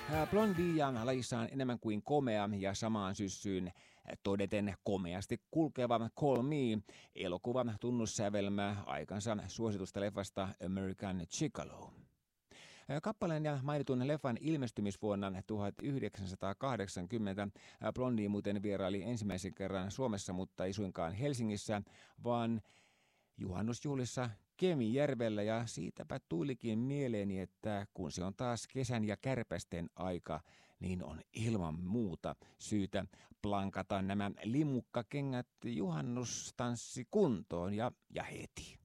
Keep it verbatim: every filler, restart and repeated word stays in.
Blondie ja lajissaan enemmän kuin komea ja samaan syssyyn todeten komeasti kulkeva Call Me, elokuvan tunnussävelmä aikansa suositusta leffasta American Gigolo. Kappaleen ja mainitun leffan ilmestymisvuonna tuhatyhdeksänsataakahdeksankymmentä Blondie muuten vieraili ensimmäisen kerran Suomessa, mutta ei suinkaan Helsingissä, vaan juhannusjuhlissa Kemijärvellä, ja siitäpä tulikin mieleeni, että kun se on taas kesän ja kärpästen aika, niin on ilman muuta syytä plankata nämä limukkakengät juhannustanssi kuntoon ja, ja heti.